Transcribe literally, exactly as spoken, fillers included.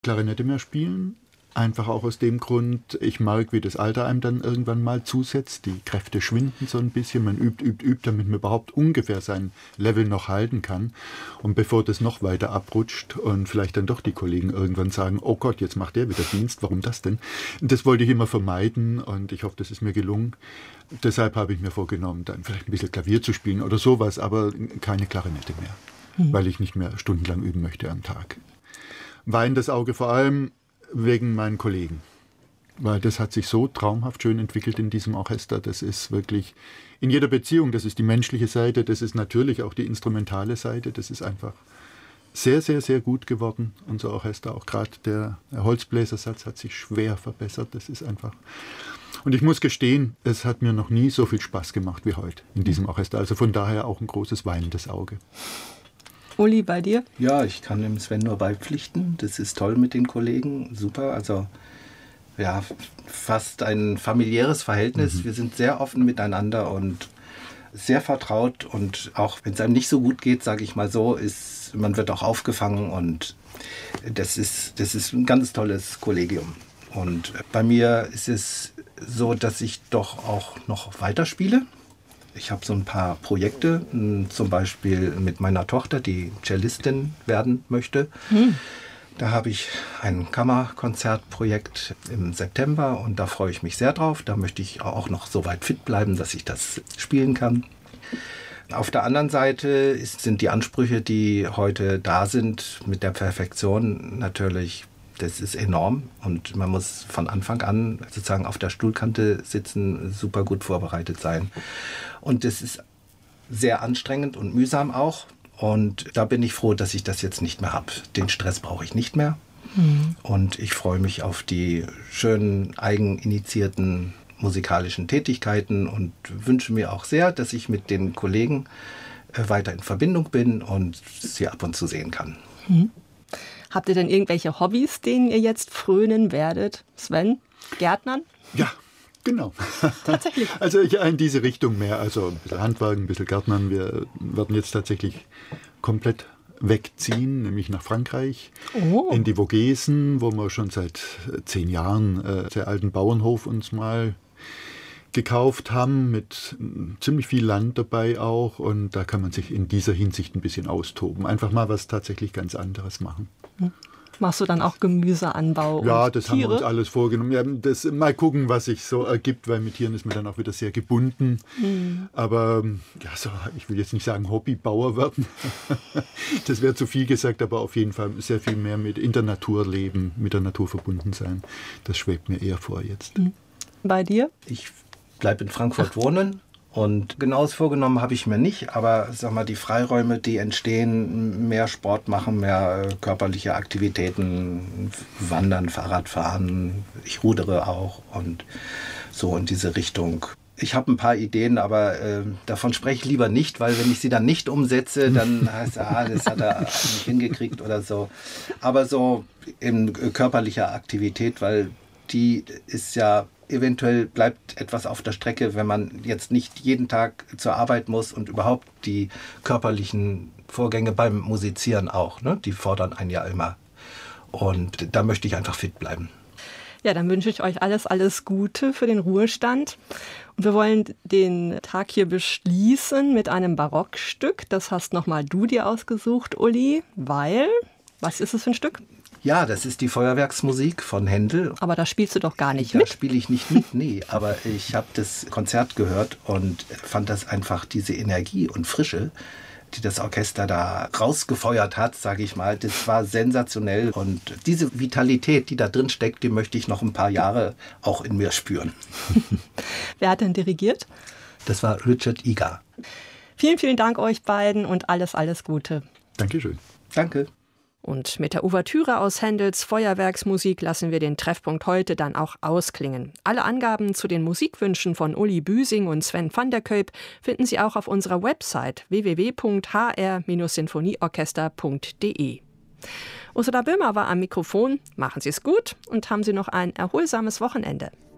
Klarinette mehr spielen. Einfach auch aus dem Grund, ich merke, wie das Alter einem dann irgendwann mal zusetzt. Die Kräfte schwinden so ein bisschen. Man übt, übt, übt, damit man überhaupt ungefähr sein Level noch halten kann. Und bevor das noch weiter abrutscht und vielleicht dann doch die Kollegen irgendwann sagen, oh Gott, jetzt macht der wieder Dienst, warum das denn? Das wollte ich immer vermeiden und ich hoffe, das ist mir gelungen. Deshalb habe ich mir vorgenommen, dann vielleicht ein bisschen Klavier zu spielen oder sowas, aber keine Klarinette mehr, mhm. weil ich nicht mehr stundenlang üben möchte am Tag. Wein das Auge vor allem wegen meinen Kollegen, weil das hat sich so traumhaft schön entwickelt in diesem Orchester. Das ist wirklich in jeder Beziehung, das ist die menschliche Seite, das ist natürlich auch die instrumentale Seite, das ist einfach sehr, sehr, sehr gut geworden, unser Orchester. Auch gerade der Holzbläsersatz hat sich schwer verbessert, das ist einfach... Und ich muss gestehen, es hat mir noch nie so viel Spaß gemacht wie heute in diesem Orchester. Also von daher auch ein großes weinendes Auge. Uli, bei dir? Ja, ich kann dem Sven nur beipflichten. Das ist toll mit den Kollegen, super. Also ja, fast ein familiäres Verhältnis. Mhm. Wir sind sehr offen miteinander und sehr vertraut. Und auch wenn es einem nicht so gut geht, sage ich mal so, ist, man wird auch aufgefangen. Und das ist, das ist ein ganz tolles Kollegium. Und bei mir ist es so, dass ich doch auch noch weiterspiele. Ich habe so ein paar Projekte, zum Beispiel mit meiner Tochter, die Cellistin werden möchte. Hm. Da habe ich ein Kammerkonzertprojekt im September und da freue ich mich sehr drauf. Da möchte ich auch noch so weit fit bleiben, dass ich das spielen kann. Auf der anderen Seite ist, sind die Ansprüche, die heute da sind, mit der Perfektion natürlich, das ist enorm und man muss von Anfang an sozusagen auf der Stuhlkante sitzen, super gut vorbereitet sein. Und das ist sehr anstrengend und mühsam auch. Und da bin ich froh, dass ich das jetzt nicht mehr habe. Den Stress brauche ich nicht mehr. Mhm. Und ich freue mich auf die schönen, eigeninitiierten musikalischen Tätigkeiten und wünsche mir auch sehr, dass ich mit den Kollegen weiter in Verbindung bin und sie ab und zu sehen kann. Mhm. Habt ihr denn irgendwelche Hobbys, denen ihr jetzt frönen werdet? Sven, Gärtnern? Ja, genau. Tatsächlich? Also ja, in diese Richtung mehr. Also ein bisschen Handwerk, ein bisschen Gärtnern. Wir werden jetzt tatsächlich komplett wegziehen, nämlich nach Frankreich, oh. in die Vogesen, wo wir schon seit zehn Jahren äh, sehr alten Bauernhof uns mal gekauft haben, mit ziemlich viel Land dabei auch. Und da kann man sich in dieser Hinsicht ein bisschen austoben. Einfach mal was tatsächlich ganz anderes machen. Machst du dann auch Gemüseanbau? Ja, und das Tiere? haben wir uns alles vorgenommen. Ja, das, mal gucken, was sich so ergibt, weil mit Tieren ist man dann auch wieder sehr gebunden. Mhm. Aber ja, so, ich will jetzt nicht sagen Hobbybauer werden. Das wäre zu viel gesagt, aber auf jeden Fall sehr viel mehr mit in der Natur leben, mit der Natur verbunden sein. Das schwebt mir eher vor jetzt. Mhm. Bei dir? Ich bleibe in Frankfurt Ach. wohnen. Und genaues vorgenommen habe ich mir nicht, aber sag mal, die Freiräume, die entstehen, mehr Sport machen, mehr äh, körperliche Aktivitäten, Wandern, Fahrradfahren, ich rudere auch und so in diese Richtung. Ich habe ein paar Ideen, aber äh, davon spreche ich lieber nicht, weil wenn ich sie dann nicht umsetze, dann heißt es, ah, das hat er nicht hingekriegt oder so. Aber so in äh, körperlicher Aktivität, weil die ist ja, eventuell bleibt etwas auf der Strecke, wenn man jetzt nicht jeden Tag zur Arbeit muss und überhaupt die körperlichen Vorgänge beim Musizieren auch, ne? Die fordern einen ja immer. Und da möchte ich einfach fit bleiben. Ja, dann wünsche ich euch alles, alles Gute für den Ruhestand. Und wir wollen den Tag hier beschließen mit einem Barockstück. Das hast nochmal du dir ausgesucht, Uli, weil, was ist es für ein Stück? Ja, das ist die Feuerwerksmusik von Händel. Aber da spielst du doch gar nicht da mit. Da spiele ich nicht mit, nee. Aber ich habe das Konzert gehört und fand das einfach, diese Energie und Frische, die das Orchester da rausgefeuert hat, sage ich mal, das war sensationell. Und diese Vitalität, die da drin steckt, die möchte ich noch ein paar Jahre auch in mir spüren. Wer hat denn dirigiert? Das war Richard Egar. Vielen, vielen Dank euch beiden und alles, alles Gute. Dankeschön. Danke. Und mit der Ouvertüre aus Händels Feuerwerksmusik lassen wir den Treffpunkt heute dann auch ausklingen. Alle Angaben zu den Musikwünschen von Uli Büsing und Sven van der Koep finden Sie auch auf unserer Website w w w punkt h r sinfonieorchester punkt d e. Ursula Böhmer war am Mikrofon. Machen Sie es gut und haben Sie noch ein erholsames Wochenende.